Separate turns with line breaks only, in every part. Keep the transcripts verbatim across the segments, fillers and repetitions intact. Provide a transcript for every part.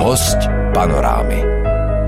Hosť Panorámy.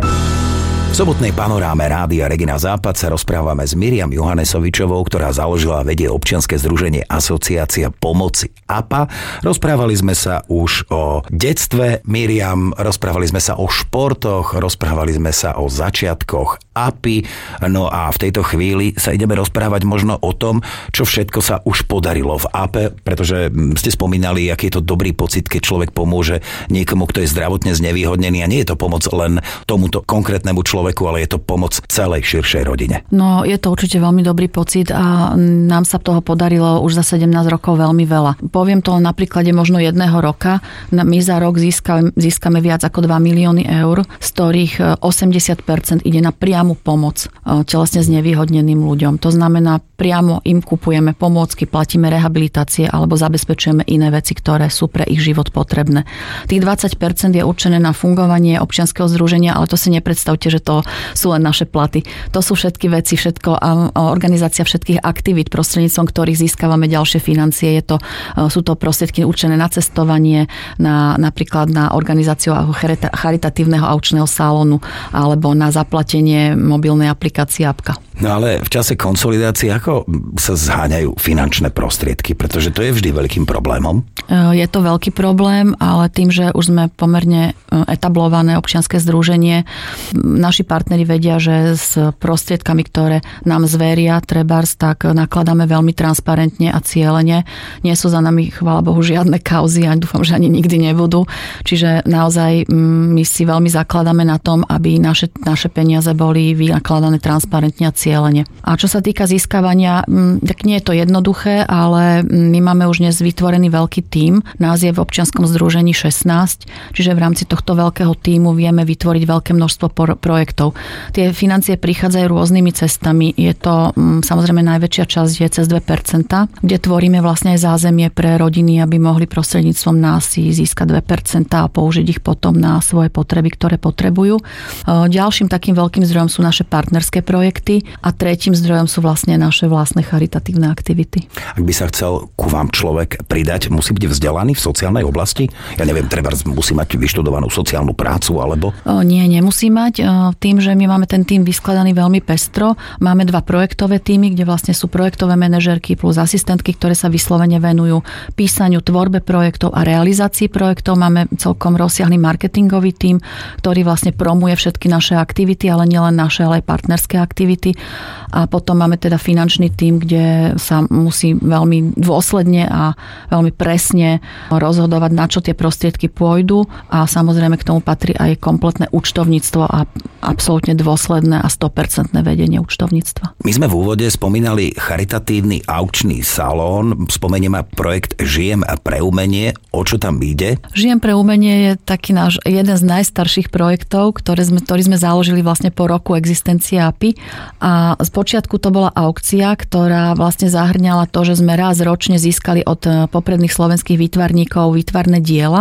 V sobotnej Panoráme Rádia Regina Západ sa rozprávame s Miriam Johannesovičovou, ktorá založila a vedie občianske združenie Asociácia pomoci á pé á. Rozprávali sme sa už o detstve Miriam, rozprávali sme sa o športoch, rozprávali sme sa o začiatkoch á pé á. No a v tejto chvíli sa ideme rozprávať možno o tom, čo všetko sa už podarilo v á pé, pretože ste spomínali, aký je to dobrý pocit, keď človek pomôže niekomu, kto je zdravotne znevýhodnený, a nie je to pomoc len tomuto konkrétnemu človeku, ale je to pomoc celej širšej rodine.
No, je to určite veľmi dobrý pocit a nám sa toho podarilo už za sedemnásť rokov veľmi veľa. Poviem to na príklade možno jedného roka. My za rok získame, získame viac ako dva milióny eur, z ktorých osemdesiat percent ide na priamu pomoc telesne znevýhodneným ľuďom. To znamená, priamo im kupujeme pomôcky, platíme rehabilitácie alebo zabezpečujeme iné veci, ktoré sú pre ich život potrebné. Tých dvadsať percent je určené na fungovanie občianskeho združenia, ale to si nepredstavte, že to sú len naše platy. To sú všetky veci, všetko a organizácia všetkých aktivít, prostredníctvom ktorých získavame ďalšie financie. Je to, sú to prostriedky určené na cestovanie, na, napríklad na organizáciu charitatívneho aučného salónu alebo na zaplatenie mobilnej aplikácie Apka.
No ale v čase konsolidácie ako sa zháňajú finančné prostriedky? Pretože to je vždy veľkým problémom.
Je to veľký problém, ale tým, že už sme pomerne etablované občianske združenie, naši partneri vedia, že s prostriedkami, ktoré nám zveria trebárs, tak nakladáme veľmi transparentne a cielene. Nie sú za nami, chvála Bohu, žiadne kauzy a dúfam, že ani nikdy nebudú. Čiže naozaj my si veľmi zakladáme na tom, aby naše, naše peniaze boli vynakladané transparentne a cielene. A čo sa týka získavania, tak nie je to jednoduché, ale my máme už dnes vytvorený veľký tím. Nás je v občianskom združení šestnásť, čiže v rámci tohto veľkého tímu vieme vytvoriť veľké množstvo projektov. Tie financie prichádzajú rôznymi cestami. Je to, samozrejme, najväčšia časť je cez dve percentá, kde tvoríme vlastne aj zázemie pre rodiny, aby mohli prostredníctvom nás si získať dve percentá a použiť ich potom na svoje potreby, ktoré potrebujú. Ďalším takým veľkým zdrojom sú naše partnerské projekty a tretím zdrojom sú vlastne naše vlastné charitatívne aktivity.
Ak by sa chcel ku vám človek pridať, musí byť vzdelaný v sociálnej oblasti? Ja neviem, treba musí mať vyštudovanú sociálnu prácu, alebo?
O, nie, nemusí mať. Tým, že my máme ten tím vyskladaný veľmi pestro, máme dva projektové tímy, kde vlastne sú projektové manažérky plus asistentky, ktoré sa vyslovene venujú písaniu, tvorbe projektov a realizácii projektov. Máme celkom rozsiahly marketingový tím, ktorý vlastne promuje všetky naše aktivity, ale nielen naše, ale aj partnerské aktivity. A potom máme teda finančný tím, kde sa musí veľmi dôsledne a veľmi presne rozhodovať, na čo tie prostriedky pôjdu, a samozrejme k tomu patrí aj kompletné účtovníctvo a absolútne dôsledné a sto percent vedenie účtovníctva.
My sme v úvode spomínali charitatívny aukčný salón, spomenieme projekt Žijem pre umenie. O čo tam ide?
Žijem pre umenie je taký náš jeden z najstarších projektov, ktoré sme, ktorý sme založili vlastne po roku existencie á pé í, a z počiatku to bola aukcia, ktorá vlastne zahrňala to, že sme raz ročne získali od popredných slovenských výtvarníkov výtvarné diela